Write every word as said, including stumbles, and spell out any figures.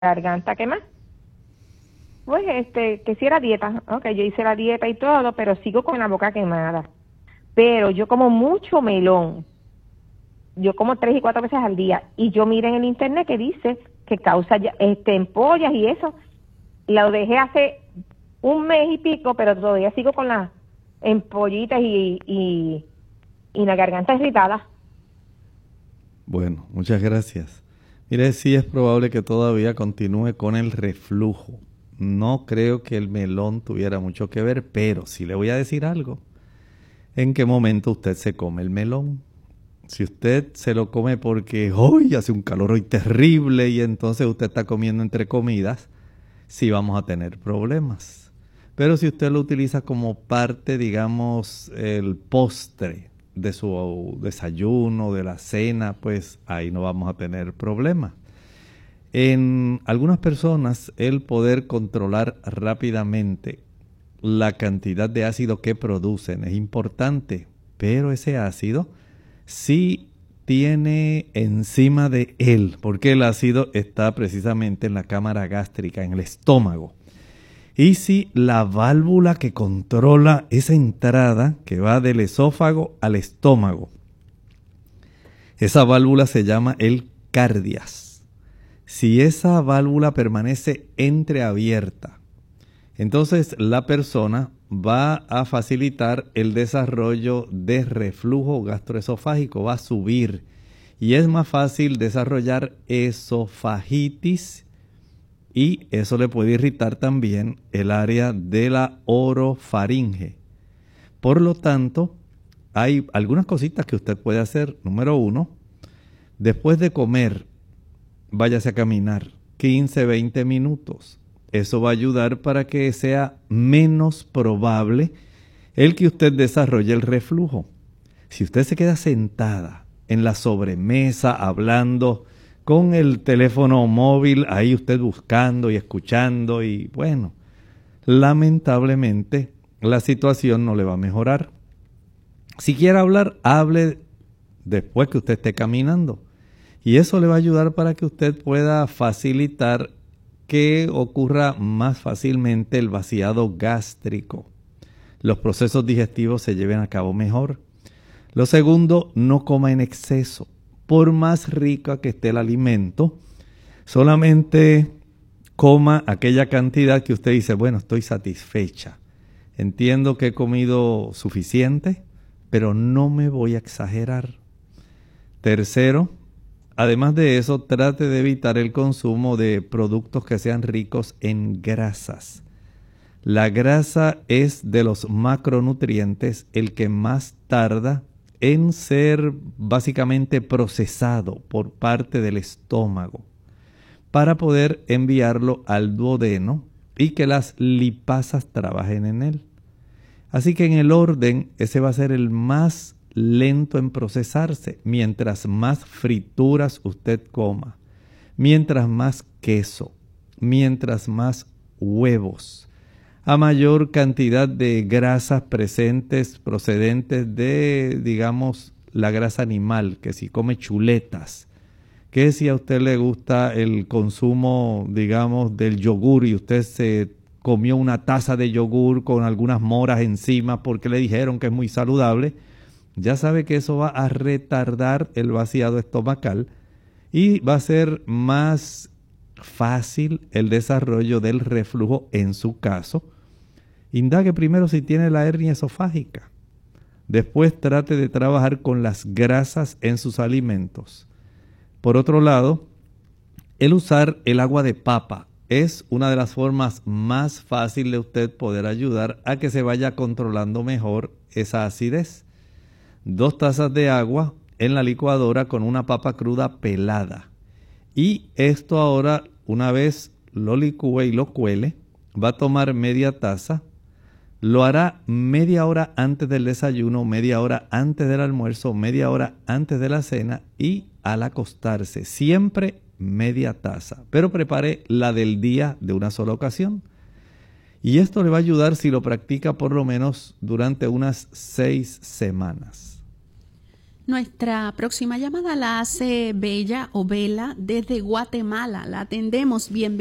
garganta, ¿qué más? Pues este, que si era dieta, ok, yo hice la dieta y todo, pero sigo con la boca quemada. Pero yo como mucho melón, yo como tres y cuatro veces al día, y yo miré en el internet que dice que causa ya- este, empollas y eso. Lo dejé hace un mes y pico, pero todavía sigo con las empollitas y, y, y la garganta irritada. Bueno, muchas gracias. Mire, sí es probable que todavía continúe con el reflujo. No creo que el melón tuviera mucho que ver, pero sí le voy a decir algo. ¿En qué momento usted se come el melón? Si usted se lo come porque hoy hace un calor hoy terrible y entonces usted está comiendo entre comidas, sí vamos a tener problemas. Pero si usted lo utiliza como parte, digamos, el postre de su desayuno, de la cena, pues ahí no vamos a tener problemas. En algunas personas, el poder controlar rápidamente la cantidad de ácido que producen es importante, pero ese ácido sí tiene encima de él, porque el ácido está precisamente en la cámara gástrica, en el estómago. Y si la válvula que controla esa entrada que va del esófago al estómago, esa válvula se llama el cardias. Si esa válvula permanece entreabierta, entonces la persona va a facilitar el desarrollo de reflujo gastroesofágico, va a subir y es más fácil desarrollar esofagitis y eso le puede irritar también el área de la orofaringe. Por lo tanto, hay algunas cositas que usted puede hacer. Número uno, después de comer, váyase a caminar quince, veinte minutos. Eso va a ayudar para que sea menos probable el que usted desarrolle el reflujo. Si usted se queda sentada en la sobremesa hablando con el teléfono móvil, ahí usted buscando y escuchando y bueno, lamentablemente la situación no le va a mejorar. Si quiere hablar, hable después que usted esté caminando. Y eso le va a ayudar para que usted pueda facilitar que ocurra más fácilmente el vaciado gástrico. Los procesos digestivos se lleven a cabo mejor. Lo segundo, no coma en exceso. Por más rica que esté el alimento, solamente coma aquella cantidad que usted dice, bueno, estoy satisfecha. Entiendo que he comido suficiente, pero no me voy a exagerar. Tercero, además de eso, trate de evitar el consumo de productos que sean ricos en grasas. La grasa es de los macronutrientes el que más tarda en ser básicamente procesado por parte del estómago para poder enviarlo al duodeno y que las lipasas trabajen en él. Así que en el orden, ese va a ser el más lento en procesarse. Mientras más frituras usted coma, mientras más queso, mientras más huevos, a mayor cantidad de grasas presentes procedentes de, digamos, la grasa animal, que si come chuletas, que si a usted le gusta el consumo, digamos, del yogur y usted se comió una taza de yogur con algunas moras encima porque le dijeron que es muy saludable, ya sabe que eso va a retardar el vaciado estomacal y va a ser más fácil el desarrollo del reflujo en su caso. Indague primero si tiene la hernia esofágica. Después trate de trabajar con las grasas en sus alimentos. Por otro lado, el usar el agua de papa es una de las formas más fáciles de usted poder ayudar a que se vaya controlando mejor esa acidez. Dos tazas de agua en la licuadora con una papa cruda pelada. Y esto ahora, una vez lo licúe y lo cuele, va a tomar media taza. Lo hará media hora antes del desayuno, media hora antes del almuerzo, media hora antes de la cena y al acostarse. Siempre media taza. Pero prepare la del día de una sola ocasión. Y esto le va a ayudar si lo practica por lo menos durante unas seis semanas. Nuestra próxima llamada la hace Bella o Vela desde Guatemala. La atendemos. Bienvenida.